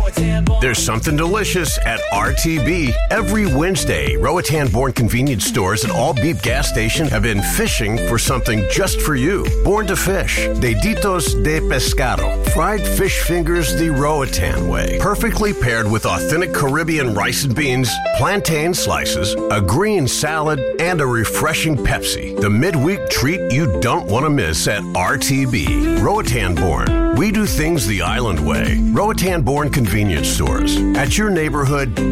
There's something delicious at RTB. Every Wednesday, Roatan-born convenience stores at all beep gas stations have been fishing for something just for you. Born to fish, deditos de pescado, fried fish fingers the Roatan way. Perfectly paired with authentic Caribbean rice and beans, plantain slices, a green salad, and a refreshing Pepsi. The midweek treat you don't want to miss at RTB. Roatan-born. We do things the island way. Roatan-born convenience stores. At your neighborhood